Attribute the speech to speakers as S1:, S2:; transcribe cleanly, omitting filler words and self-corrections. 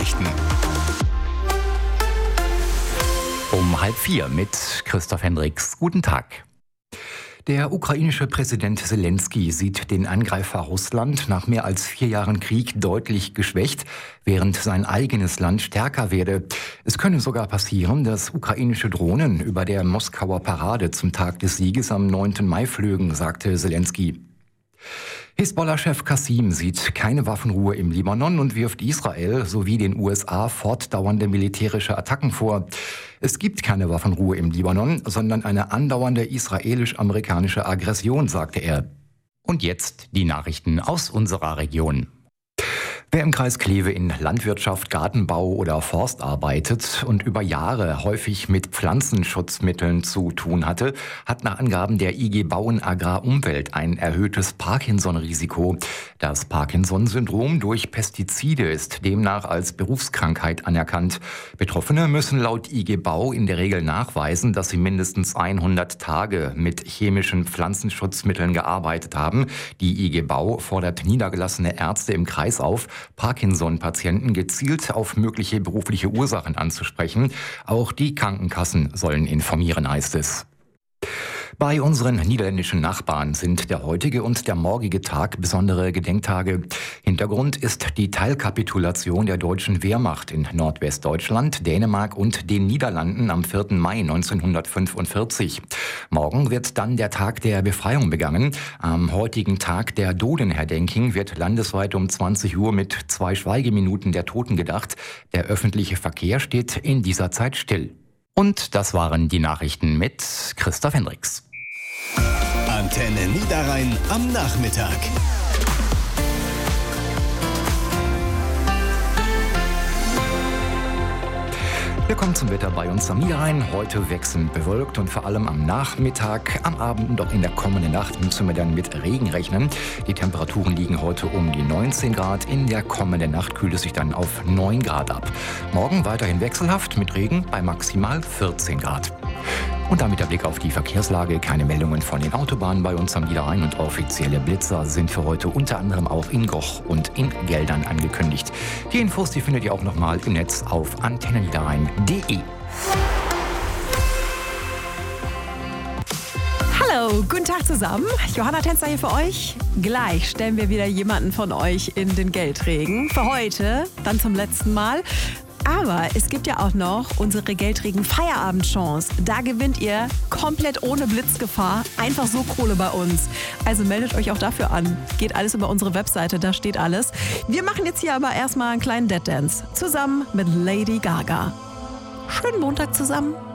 S1: Nachrichten.
S2: Um 3:30 mit Christoph Hendricks. Guten Tag. Der ukrainische Präsident Selenskyj sieht den Angreifer Russland nach mehr als 4 Jahren Krieg deutlich geschwächt, während sein eigenes Land stärker werde. Es könne sogar passieren, dass ukrainische Drohnen über der Moskauer Parade zum Tag des Sieges am 9. Mai flögen, sagte Selenskyj. Hisbollah-Chef Qassim sieht keine Waffenruhe im Libanon und wirft Israel sowie den USA fortdauernde militärische Attacken vor. Es gibt keine Waffenruhe im Libanon, sondern eine andauernde israelisch-amerikanische Aggression, sagte er. Und jetzt die Nachrichten aus unserer Region. Wer im Kreis Kleve in Landwirtschaft, Gartenbau oder Forst arbeitet und über Jahre häufig mit Pflanzenschutzmitteln zu tun hatte, hat nach Angaben der IG Bauen Agrar Umwelt ein erhöhtes Parkinson-Risiko. Das Parkinson-Syndrom durch Pestizide ist demnach als Berufskrankheit anerkannt. Betroffene müssen laut IG Bau in der Regel nachweisen, dass sie mindestens 100 Tage mit chemischen Pflanzenschutzmitteln gearbeitet haben. Die IG Bau fordert niedergelassene Ärzte im Kreis auf, Parkinson-Patienten gezielt auf mögliche berufliche Ursachen anzusprechen. Auch die Krankenkassen sollen informieren, heißt es. Bei unseren niederländischen Nachbarn sind der heutige und der morgige Tag besondere Gedenktage. Hintergrund ist die Teilkapitulation der deutschen Wehrmacht in Nordwestdeutschland, Dänemark und den Niederlanden am 4. Mai 1945. Morgen wird dann der Tag der Befreiung begangen. Am heutigen Tag der Dodenherdenking wird landesweit um 20 Uhr mit 2 Schweigeminuten der Toten gedacht. Der öffentliche Verkehr steht in dieser Zeit still. Und das waren die Nachrichten mit Christoph Hendricks.
S1: Antenne Niederrhein am Nachmittag.
S2: Willkommen zum Wetter bei uns am Niederrhein. Heute wechselnd bewölkt und vor allem am Nachmittag, am Abend und auch in der kommenden Nacht müssen wir dann mit Regen rechnen. Die Temperaturen liegen heute um die 19 Grad. In der kommenden Nacht kühlt es sich dann auf 9 Grad ab. Morgen weiterhin wechselhaft mit Regen bei maximal 14 Grad. Und damit der Blick auf die Verkehrslage. Keine Meldungen von den Autobahnen bei uns am Niederrhein und offizielle Blitzer sind für heute unter anderem auch in Goch und in Geldern angekündigt. Die Infos, die findet ihr auch nochmal im Netz auf antenneniederrhein.de.
S3: Hallo, guten Tag zusammen. Johanna Tänzer hier für euch. Gleich stellen wir wieder jemanden von euch in den Geldregen. Für heute, dann zum letzten Mal. Aber es gibt ja auch noch unsere Geldregen-Feierabend-Chance. Da gewinnt ihr komplett ohne Blitzgefahr einfach so Kohle bei uns. Also meldet euch auch dafür an. Geht alles über unsere Webseite, da steht alles. Wir machen jetzt hier aber erstmal einen kleinen Dead Dance. Zusammen mit Lady Gaga. Schönen Montag zusammen.